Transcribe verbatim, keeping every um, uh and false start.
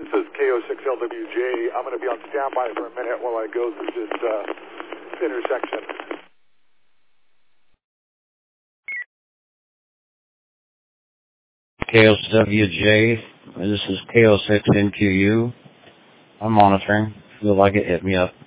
This is K O six L W J. I'm going to be on standby for a minute while I go through this uh, intersection. K O six W J, this is K O six N Q U. I'm monitoring. If you feel like it, hit me up.